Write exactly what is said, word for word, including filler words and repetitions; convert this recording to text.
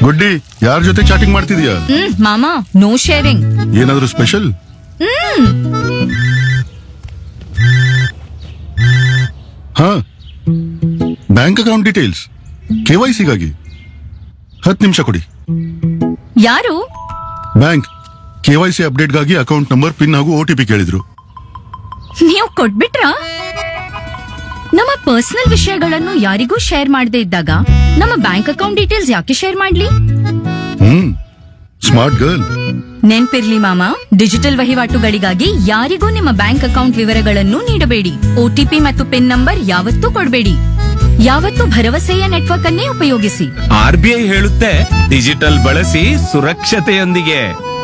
ಗುಡ್ಡಿ, ಯಾರ ಜೊತೆ ಚಾಟಿಂಗ್ ಮಾಡ್ತಿದ್ಯಾ? ಹ್ಮ್ ಮಾಮ, ನೋ ಶೇರಿಂಗ್. ಏನಾದ್ರೂ ಸ್ಪೆಷಲ್? ಹ್ಮ್ ಹಾ, ಬ್ಯಾಂಕ್ ಅಕೌಂಟ್ ಡೀಟೇಲ್ಸ್ ಕೆವೈಸಿಗಾಗಿ ಹತ್ತು ನಿಮಿಷ ಕೊಡಿ. ಯಾರು? Bank KYC ಅಪ್ಡೇಟ್ಗಾಗಿ account number, pin ಹಾಗೂ ಓಟಿಪಿ ಕೇಳಿದ್ರು. ನೀವು ಕೊಟ್ಬಿಟ್ರಾ? ನಮ್ಮ ಪರ್ಸನಲ್ ವಿಷಯಗಳನ್ನು ಯಾರಿಗೂ ಶೇರ್ ಮಾಡದೇ ಇದ್ದಾಗ ನಮ್ಮ ಬ್ಯಾಂಕ್ ಅಕೌಂಟ್ ಡೀಟೇಲ್ಸ್ ಯಾಕೆ ಶೇರ್ ಮಾಡ್ಲಿ? ಹ್ಮ್, ಸ್ಮಾರ್ಟ್ ಗರ್ಲ್. ನೆನ್ಪಿರ್ಲಿ ಮಾಮ, ಡಿಜಿಟಲ್ ವಹಿವಾಟುಗಳಿಗಾಗಿ ಯಾರಿಗೂ ನಿಮ್ಮ ಬ್ಯಾಂಕ್ ಅಕೌಂಟ್ ವಿವರಗಳನ್ನು ನೀಡಬೇಡಿ. ಒಟಿಪಿ ಮತ್ತು ಪಿನ್ ನಂಬರ್ ಯಾವತ್ತೂ ಕೊಡಬೇಡಿ. ಯಾವತ್ತೂ ಭರವಸೆಯ ನೆಟ್ವರ್ಕ್ ಅನ್ನೇ ಉಪಯೋಗಿಸಿ. ಆರ್ ಬಿ ಐ ಹೇಳುತ್ತೆ, ಡಿಜಿಟಲ್ ಬಳಸಿ ಸುರಕ್ಷತೆಯೊಂದಿಗೆ.